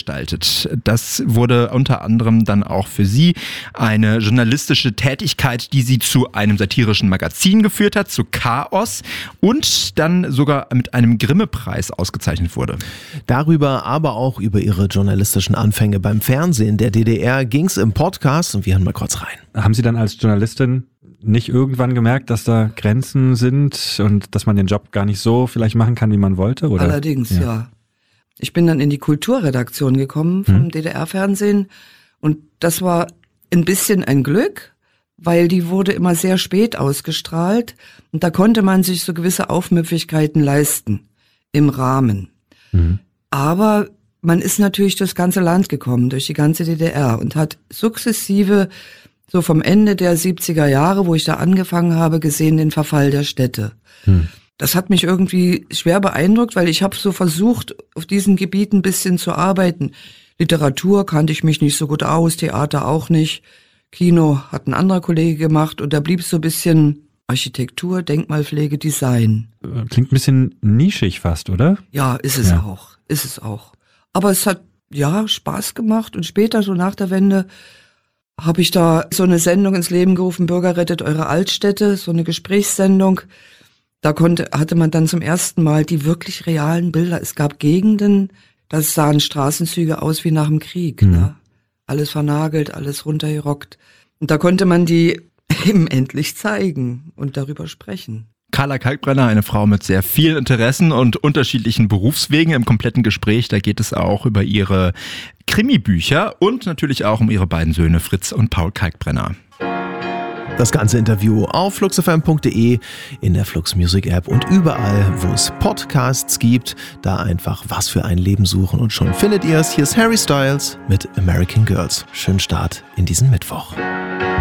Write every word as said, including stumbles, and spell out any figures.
umgestaltet. Das wurde unter anderem dann auch für sie eine journalistische Tätigkeit, die sie zu einem satirischen Magazin geführt hat, zu Chaos, und dann sogar mit einem Grimme-Preis ausgezeichnet wurde. Darüber, aber auch über ihre journalistischen Anfänge beim Fernsehen der D D R ging es im Podcast und wir hören mal kurz rein. Haben Sie dann als Journalistin nicht irgendwann gemerkt, dass da Grenzen sind und dass man den Job gar nicht so vielleicht machen kann, wie man wollte? Oder? Allerdings, ja. ja. Ich bin dann in die Kulturredaktion gekommen vom hm. D D R-Fernsehen und das war ein bisschen ein Glück, weil die wurde immer sehr spät ausgestrahlt und da konnte man sich so gewisse Aufmüpfigkeiten leisten im Rahmen. Hm. Aber man ist natürlich durchs ganze Land gekommen, durch die ganze D D R und hat sukzessive so vom Ende der siebziger Jahre, wo ich da angefangen habe, gesehen den Verfall der Städte. Hm. Das hat mich irgendwie schwer beeindruckt, weil ich habe so versucht, auf diesen Gebieten ein bisschen zu arbeiten. Literatur kannte ich mich nicht so gut aus, Theater auch nicht. Kino hat ein anderer Kollege gemacht und da blieb so ein bisschen Architektur, Denkmalpflege, Design. Klingt ein bisschen nischig fast, oder? Ja, ist es ja. auch, ist es auch. Aber es hat, ja, Spaß gemacht und später, so nach der Wende, habe ich da so eine Sendung ins Leben gerufen, Bürger rettet eure Altstädte, so eine Gesprächssendung. Da konnte, hatte man dann zum ersten Mal die wirklich realen Bilder. Es gab Gegenden, da sahen Straßenzüge aus wie nach dem Krieg. Mhm. Ne? Alles vernagelt, alles runtergerockt. Und da konnte man die eben endlich zeigen und darüber sprechen. Carla Kalkbrenner, eine Frau mit sehr vielen Interessen und unterschiedlichen Berufswegen im kompletten Gespräch. Da geht es auch über ihre Krimi-Bücher und natürlich auch um ihre beiden Söhne Fritz und Paul Kalkbrenner. Das ganze Interview auf flux f m punkt d e, in der Flux Music App und überall, wo es Podcasts gibt. Da einfach was für ein Leben suchen und schon findet ihr es. Hier ist Harry Styles mit American Girls. Schönen Start in diesen Mittwoch.